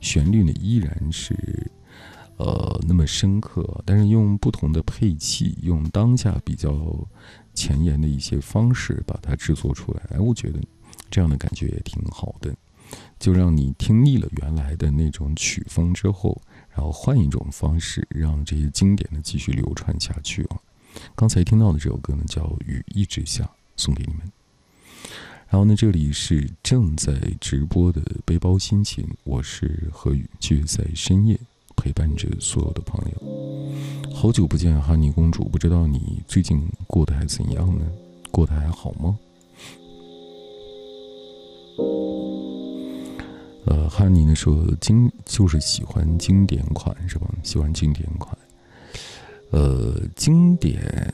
旋律呢依然是那么深刻，但是用不同的配器，用当下比较前沿的一些方式把它制作出来，我觉得这样的感觉也挺好的，就让你听腻了原来的那种曲风之后，然后换一种方式，让这些经典的继续流传下去啊。刚才听到的这首歌呢叫《雨一直下》，送给你们。然后呢，这里是正在直播的背包心情，我是何宇，继续在深夜陪伴着所有的朋友。好久不见，哈尼公主，不知道你最近过得还怎样呢？过得还好吗？哈尼呢说就是喜欢经典款是吧？喜欢经典款。经典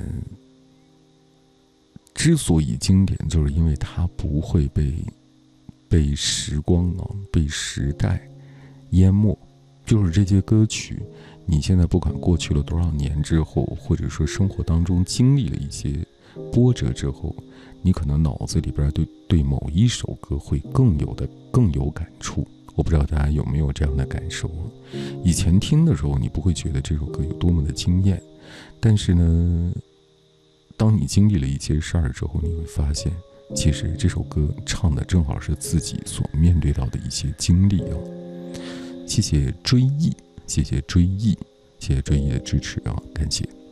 之所以经典，就是因为它不会被时光被时代淹没。就是这些歌曲，你现在不管过去了多少年之后，或者说生活当中经历了一些波折之后，你可能脑子里边对某一首歌会更有感触。我不知道大家有没有这样的感受。以前听的时候，你不会觉得这首歌有多么的惊艳，但是呢，当你经历了一些事儿之后，你会发现，其实这首歌唱的正好是自己所面对到的一些经历哦。谢谢追忆，谢谢追忆，谢谢追忆的支持啊，感谢。